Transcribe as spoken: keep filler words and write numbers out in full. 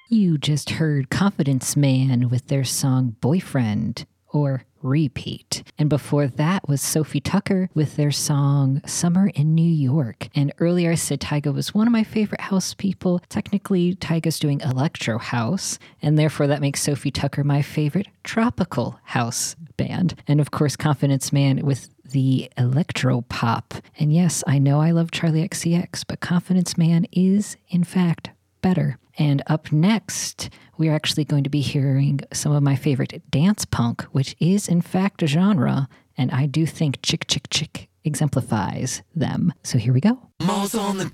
You just heard Confidence Man with their song Boyfriend, or Repeat. And before that was Sophie Tucker with their song Summer in New York. And earlier I said Tyga was one of my favorite house people. Technically, Tyga's doing electro house, and therefore that makes Sophie Tucker my favorite tropical house band. And of course, Confidence Man with the electro pop. And yes, I know I love Charlie X C X, but Confidence Man is, in fact, better. And up next, we're actually going to be hearing some of my favorite dance punk, which is in fact a genre, and I do think Chick Chick Chick exemplifies them. So here we go. Malls on the